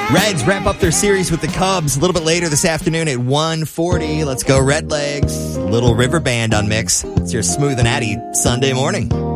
Reds wrap up their series with the Cubs a little bit later this afternoon at 1:40. Let's go Redlegs. Little River Band on Mix. It's your smooth and Natty Sunday morning.